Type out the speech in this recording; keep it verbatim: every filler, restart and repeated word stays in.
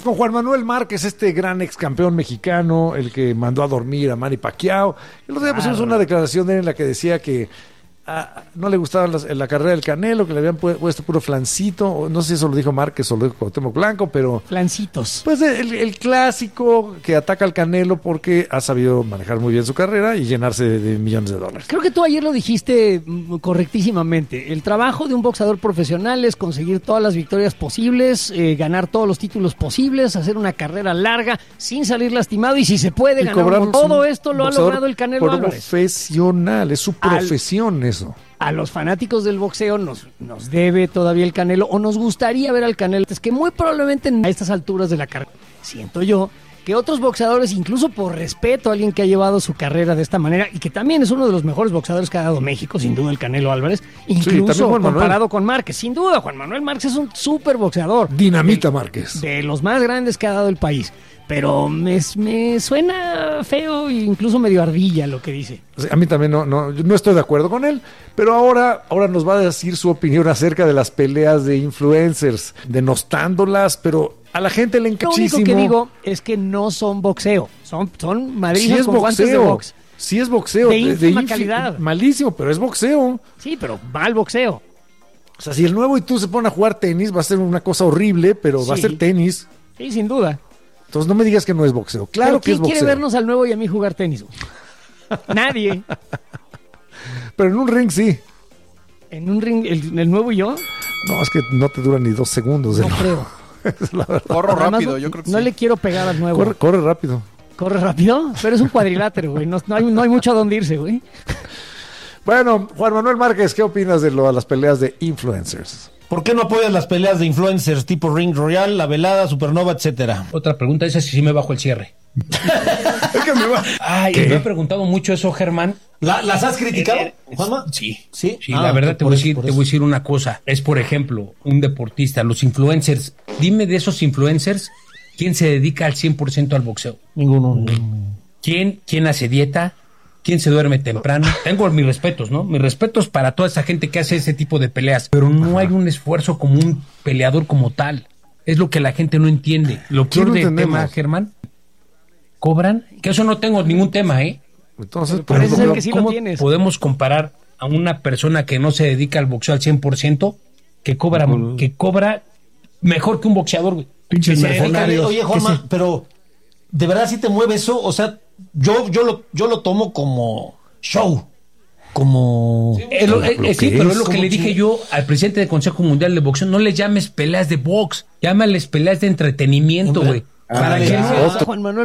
con Juan Manuel Márquez, este gran ex campeón mexicano, el que mandó a dormir a Manny Pacquiao. El otro día pusimos una declaración de él en la que decía que ah, no le gustaba la, la carrera del Canelo, que le habían pu- puesto puro flancito. No sé si eso lo dijo Márquez o lo dijo Cuauhtémoc Blanco, pero... Flancitos. Pues el, el clásico que ataca al Canelo porque ha sabido manejar muy bien su carrera y llenarse de, de millones de dólares. Creo que tú ayer lo dijiste mm, correctísimamente. El trabajo de un boxeador profesional es conseguir todas las victorias posibles, eh, ganar todos los títulos posibles, hacer una carrera larga sin salir lastimado y si se puede Y ganar. cobrarnos Todo un esto lo ha boxeador logrado el Canelo Álvarez. Profesional, es su profesión eso. A los fanáticos del boxeo nos, nos debe todavía el Canelo, o nos gustaría ver al Canelo. Es que muy probablemente a estas alturas de la carrera, siento yo, que otros boxeadores, incluso por respeto a alguien que ha llevado su carrera de esta manera, y que también es uno de los mejores boxeadores que ha dado México, sin duda el Canelo Álvarez, incluso sí, comparado con Márquez, sin duda, Juan Manuel Márquez es un súper boxeador. Dinamita de, Márquez. De los más grandes que ha dado el país. Pero me, me suena feo e incluso medio ardilla lo que dice. A mí también no, no, no estoy de acuerdo con él, pero ahora, ahora nos va a decir su opinión acerca de las peleas de influencers, denostándolas, pero a la gente le encanta. Lo único que digo es que no son boxeo, son, son madrizas sí es con guantes de boxeo, box. Sí es boxeo. De ínfima infi- calidad. Malísimo, pero es boxeo. Sí, pero mal boxeo. O sea, si el nuevo y tú se ponen a jugar tenis, va a ser una cosa horrible, pero va a Sí. ser tenis. Sí, sin duda. Entonces no me digas que no es boxeo. Claro Pero que es ¿quién boxeo. quiere vernos al nuevo y a mí jugar tenis? Nadie. Pero en un ring sí. En un ring, el, el nuevo y yo, No, es que no te dura ni dos segundos. no ¿eh? creo. Es la verdad. Corro Además, rápido, no, yo creo que no sí. le quiero pegar al nuevo. Corre, corre rápido. ¿Corre rápido? Pero es un cuadrilátero, güey. No, no hay, no hay mucho a dónde irse, güey. Bueno, Juan Manuel Márquez, ¿qué opinas de lo, de las peleas de influencers? ¿Por qué no apoyas las peleas de influencers tipo Ring Royal, La Velada, Supernova, etcétera? Otra pregunta, esa sí me bajo el cierre. Es que me va- Ay, ¿Qué? me he preguntado mucho eso, Germán. ¿La- ¿Las has criticado, Eh, eh, Juanma? Sí. Sí, Sí, Ah, la verdad te por voy, a eso, decir, por te eso. voy a decir una cosa. Es, por ejemplo, un deportista, los influencers. Dime de esos influencers, ¿quién se dedica al cien por ciento al boxeo? Ninguno. ¿Quién, quién hace dieta? ¿Quién se duerme temprano? Tengo mis respetos, ¿no? Mis respetos para toda esa gente que hace ese tipo de peleas. Pero no hay un esfuerzo como un peleador como tal. Es lo que la gente no entiende. Lo Sí, peor no del entendemos. tema, Germán, ¿cobran? Que eso no tengo ningún tema, ¿eh? Entonces, Pero parece por ser ejemplo, que sí lo ¿Cómo tienes. podemos comparar a una persona que no se dedica al boxeo al cien por ciento que cobra, que cobra mejor que un boxeador, güey? Pinches Que se mercenarios. dedica- Oye, Juanma, que se- pero ¿de verdad sí te mueve eso? O sea, yo, yo, lo, yo lo tomo como show. Como... Eh, lo- eh, Lo eh, sí, que pero es, es lo que como le dije ching- yo al presidente del Consejo Mundial de Boxeo, no le llames peleas de box, llámales peleas de entretenimiento, Hombre. güey. Para Ah, que ya. no Juan Manuel